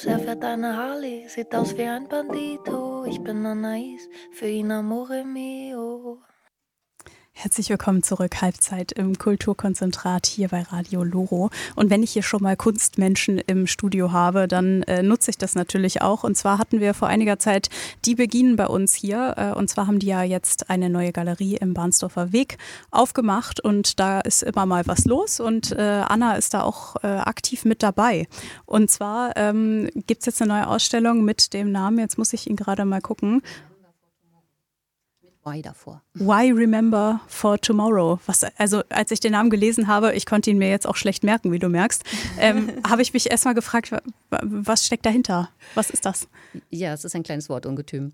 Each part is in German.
Er fährt eine Harley, sieht aus wie ein Bandito. Ich bin Anais, für ihn amore mio. Herzlich willkommen zurück, Halbzeit im Kulturkonzentrat hier bei Radio Loro. Und wenn ich hier schon mal Kunstmenschen im Studio habe, dann nutze ich das natürlich auch. Und zwar hatten wir vor einiger Zeit die Beginen bei uns hier. Und zwar haben die ja jetzt eine neue Galerie im Bahnsdorfer Weg aufgemacht. Und da ist immer mal was los. Und Anna ist da auch aktiv mit dabei. Und zwar gibt es jetzt eine neue Ausstellung mit dem Namen, jetzt muss ich ihn gerade mal gucken, Why davor. Why Remember for Tomorrow? Also als ich den Namen gelesen habe, ich konnte ihn mir jetzt auch schlecht merken, wie du merkst, habe ich mich erstmal gefragt, was steckt dahinter? Was ist das? Ja, es ist ein kleines Wortungetüm.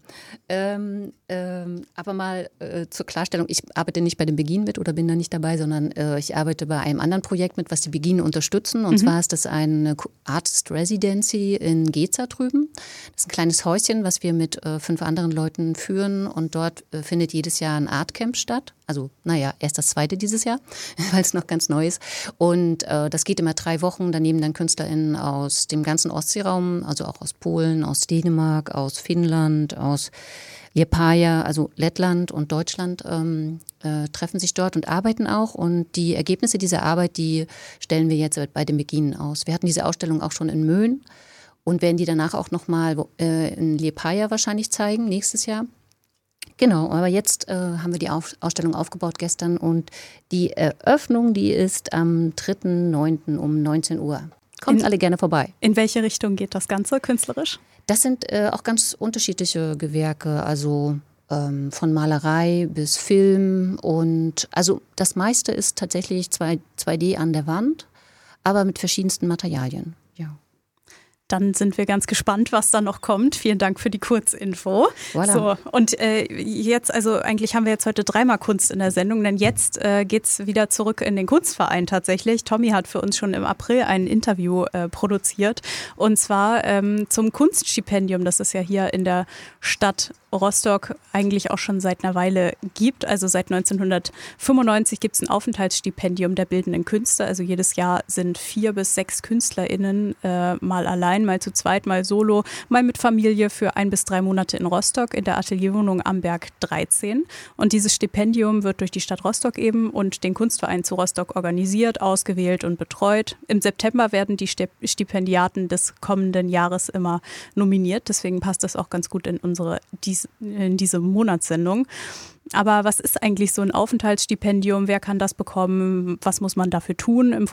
Aber mal zur Klarstellung, ich arbeite nicht bei dem Begin mit oder bin da nicht dabei, sondern ich arbeite bei einem anderen Projekt mit, was die Begin unterstützen. Und zwar ist das eine Artist Residency in Geza drüben. Das ist ein kleines Häuschen, was wir mit 5 anderen Leuten führen. Und dort findet jedes Jahr ein Artcamp statt. Also, erst das 2. dieses Jahr, weil es noch ganz neu ist. Und das geht immer 3 Wochen. Da nehmen dann KünstlerInnen aus dem ganzen Ostseeraum, also auch aus Polen, aus Dänemark, aus Finnland, aus Liepaja, also Lettland und Deutschland, treffen sich dort und arbeiten auch. Und die Ergebnisse dieser Arbeit, die stellen wir jetzt bei dem Beginn aus. Wir hatten diese Ausstellung auch schon in Möhn und werden die danach auch nochmal in Liepaja wahrscheinlich zeigen, nächstes Jahr. Genau, aber jetzt haben wir die Ausstellung aufgebaut gestern und die Eröffnung, die ist am 3.9. um 19 Uhr. Kommt alle gerne vorbei. In welche Richtung geht das Ganze künstlerisch? Das sind auch ganz unterschiedliche Gewerke, also von Malerei bis Film und also das meiste ist tatsächlich 2D an der Wand, aber mit verschiedensten Materialien, ja. Dann sind wir ganz gespannt, was da noch kommt. Vielen Dank für die Kurzinfo. Voilà. So, und jetzt, also eigentlich haben wir jetzt heute 3-mal Kunst in der Sendung, denn jetzt geht's wieder zurück in den Kunstverein tatsächlich. Tommy hat für uns schon im April ein Interview produziert und zwar zum Kunststipendium, das es ja hier in der Stadt Rostock eigentlich auch schon seit einer Weile gibt. Also seit 1995 gibt es ein Aufenthaltsstipendium der bildenden Künste. Also jedes Jahr sind 4 bis 6 KünstlerInnen mal allein, mal zu zweit, mal solo, mal mit Familie für 1 bis 3 Monate in Rostock in der Atelierwohnung am Berg 13. Und dieses Stipendium wird durch die Stadt Rostock eben und den Kunstverein zu Rostock organisiert, ausgewählt und betreut. Im September werden die Stipendiaten des kommenden Jahres immer nominiert. Deswegen passt das auch ganz gut in diese Monatssendung. Aber was ist eigentlich so ein Aufenthaltsstipendium? Wer kann das bekommen? Was muss man dafür tun? Im